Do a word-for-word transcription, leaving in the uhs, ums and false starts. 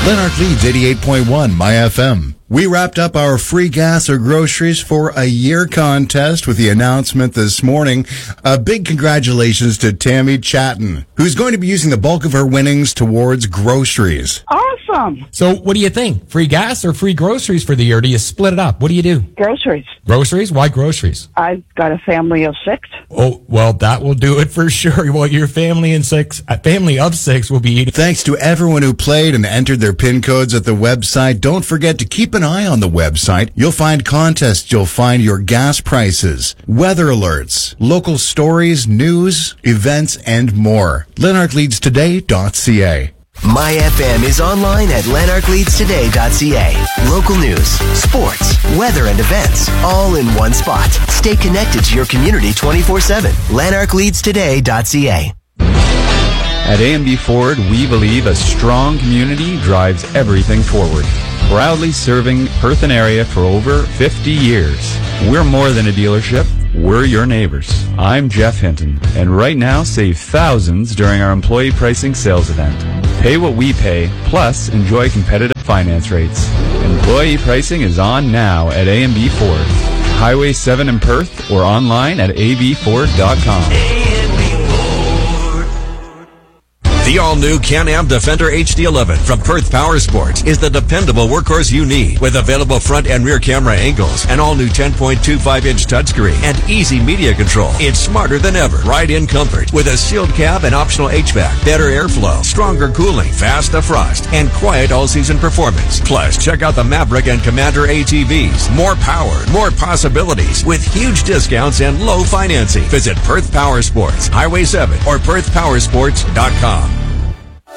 Lanark Leeds eighty-eight point one, My F M. We wrapped up our free gas or groceries for a year contest with the announcement this morning. A big congratulations to Tammy Chatton, who's going to be using the bulk of her winnings towards groceries. Awesome. So what do you think? Free gas or free groceries for the year? Do you split it up? What do you do? Groceries. Groceries? Why groceries? I've got a family of six. Oh, well, that will do it for sure. Well, your family and six, a family of six will be eating. Thanks to everyone who played and entered their PIN codes at the website. Don't forget to keep an eye on the website. You'll find contests. You'll find your gas prices, weather alerts, local stories, news, events, and more. Lanark Leeds Today dot C A. My F M is online at Lanark Leeds Today dot C A. Local news, sports, weather, and events, all in one spot. Stay connected to your community twenty-four seven. Lanark Leeds Today dot C A. At A and B Ford, we believe a strong community drives everything forward. Proudly serving Perth and area for over fifty years. We're more than a dealership. We're your neighbors. I'm Jeff Hinton, and right now save thousands during our employee pricing sales event. Pay what we pay, plus enjoy competitive finance rates. Employee pricing is on now at A and B Ford. Highway seven in Perth or online at a b ford dot com. The all-new Can-Am Defender H D eleven from Perth Power Sports is the dependable workhorse you need. With available front and rear camera angles, an all-new ten point two five inch touchscreen, and easy media control, it's smarter than ever. Ride-in comfort with a sealed cab and optional H V A C, better airflow, stronger cooling, fast defrost, and quiet all-season performance. Plus, check out the Maverick and Commander A T Vs. More power, more possibilities, with huge discounts and low financing. Visit Perth Power Sports, Highway seven, or perth power sports dot com.